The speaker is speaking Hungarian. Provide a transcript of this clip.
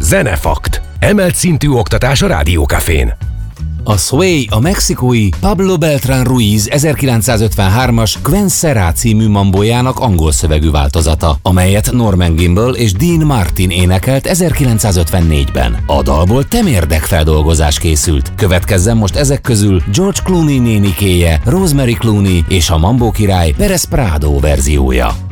Zenefakt. Emelt szintű oktatás a Rádiókafén. A Sway a mexikói Pablo Beltrán Ruiz 1953-as Gwen Será című mambójának angol szövegű változata, amelyet Norman Gimbel és Dean Martin énekelt 1954-ben. A dalból temérdek feldolgozás készült. Következzen most ezek közül George Clooney nénikéje, Rosemary Clooney és a mambó király Perez Prado verziója.